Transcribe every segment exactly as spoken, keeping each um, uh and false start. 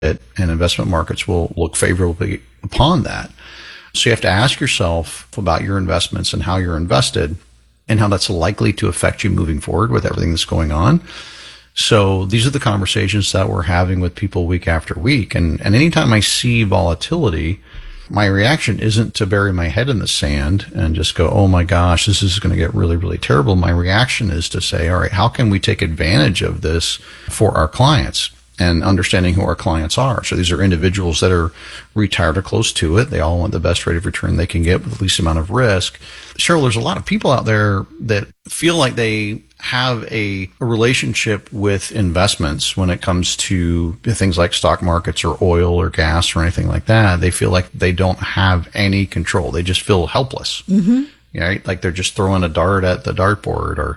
it, and investment markets will look favorably upon that. So you have to ask yourself about your investments and how you're invested and how that's likely to affect you moving forward with everything that's going on. So these are the conversations that we're having with people week after week. And, and anytime I see volatility, my reaction isn't to bury my head in the sand and just go, oh my gosh, this is going to get really, really terrible. My reaction is to say, all right, how can we take advantage of this for our clients? And understanding who our clients are. So these are individuals that are retired or close to it. They all want the best rate of return they can get with the least amount of risk. Cheryl, there's a lot of people out there that feel like they have a, a relationship with investments when it comes to things like stock markets or oil or gas or anything like that. They feel like they don't have any control. They just feel helpless. Mm-hmm. Right? Like they're just throwing a dart at the dartboard, or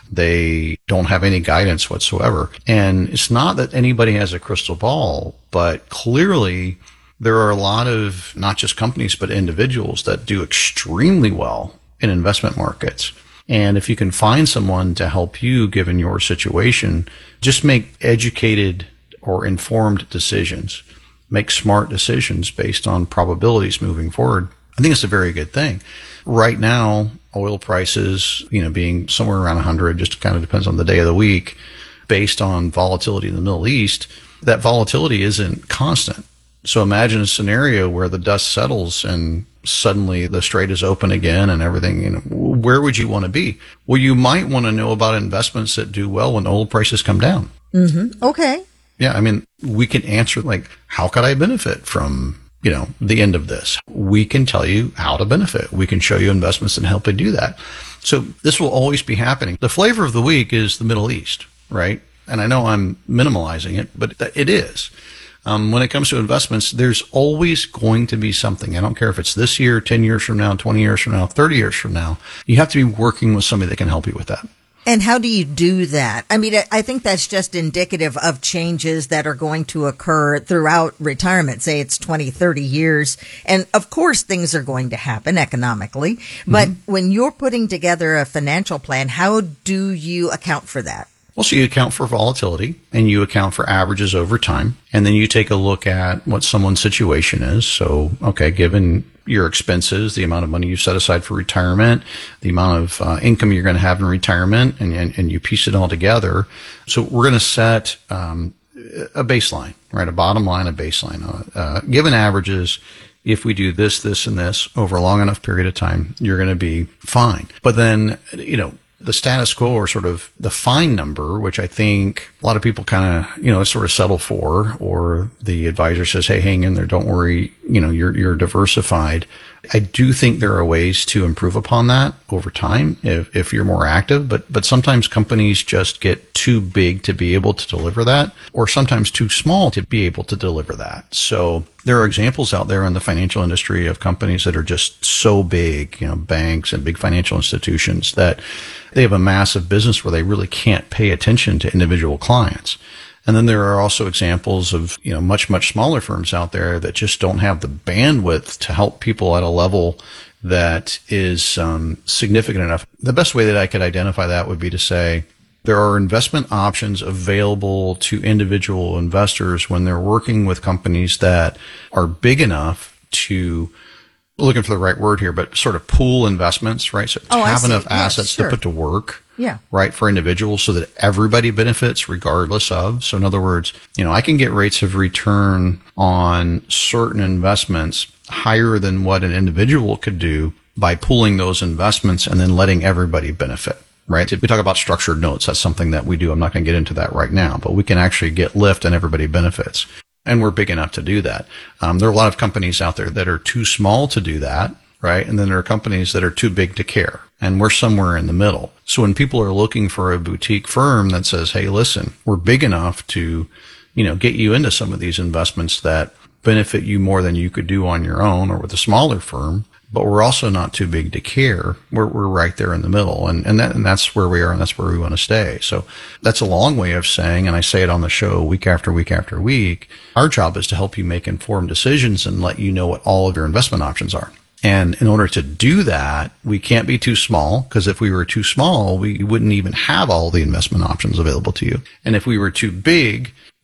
they don't have any guidance whatsoever. And it's not that anybody has a crystal ball, but clearly there are a lot of not just companies, but individuals that do extremely well in investment markets. And if you can find someone to help you, given your situation, just make educated or informed decisions, make smart decisions based on probabilities moving forward, I think it's a very good thing. Right now, oil prices, you know, being somewhere around one hundred, just kind of depends on the day of the week, based on volatility in the Middle East, that volatility isn't constant. So imagine a scenario where the dust settles and suddenly the strait is open again and everything, you know, where would you want to be? Well, you might want to know about investments that do well when oil prices come down. Mm-hmm. Okay. Yeah. I mean, we can answer like, how could I benefit from, you know, the end of this? We can tell you how to benefit. We can show you investments and help you do that. So this will always be happening. The flavor of the week is the Middle East, right? And I know I'm minimalizing it, but it is. Um, when it comes to investments, there's always going to be something. I don't care if it's this year, ten years from now, twenty years from now, thirty years from now. You have to be working with somebody that can help you with that. And how do you do that? I mean, I think that's just indicative of changes that are going to occur throughout retirement. Say it's twenty, thirty years. And of course, things are going to happen economically. But mm-hmm. when you're putting together a financial plan, how do you account for that? Well, so you account for volatility and you account for averages over time. And then you take a look at what someone's situation is. So, okay, given your expenses, the amount of money you've set aside for retirement, the amount of uh, income you're going to have in retirement, and, and, and you piece it all together. So we're going to set um, a baseline, right? A bottom line, a baseline. Uh, uh, given averages, if we do this, this, and this over a long enough period of time, you're going to be fine. But then, you know, the status quo, or sort of the fine number, which I think a lot of people kind of, you know, sort of settle for, or the advisor says, hey, hang in there, don't worry, you know, you're, you're diversified. I do think there are ways to improve upon that over time if, if you're more active, but, but sometimes companies just get too big to be able to deliver that, or sometimes too small to be able to deliver that. So there are examples out there in the financial industry of companies that are just so big, you know, banks and big financial institutions, that they have a massive business where they really can't pay attention to individual clients. And then there are also examples of, you know, much, much smaller firms out there that just don't have the bandwidth to help people at a level that is um, significant enough. The best way that I could identify that would be to say there are investment options available to individual investors when they're working with companies that are big enough to, looking for the right word here, but sort of pool investments, right? So oh, have enough yes, assets sure. to put to work. Yeah. Right. For individuals, so that everybody benefits regardless of. So in other words, you know, I can get rates of return on certain investments higher than what an individual could do by pooling those investments and then letting everybody benefit. Right. If we talk about structured notes, that's something that we do. I'm not going to get into that right now, but we can actually get lift and everybody benefits. And we're big enough to do that. Um, there are a lot of companies out there that are too small to do that. Right. And then there are companies that are too big to care. And we're somewhere in the middle. So when people are looking for a boutique firm that says, hey, listen, we're big enough to, you know, get you into some of these investments that benefit you more than you could do on your own or with a smaller firm, but we're also not too big to care. We're, we're right there in the middle. And, and that, and that's where we are, and that's where we want to stay. So that's a long way of saying, and I say it on the show week after week after week, our job is to help you make informed decisions and let you know what all of your investment options are. And in order to do that, we can't be too small, because if we were too small, we wouldn't even have all the investment options available to you. And if we were too big,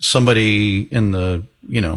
somebody in the, you know,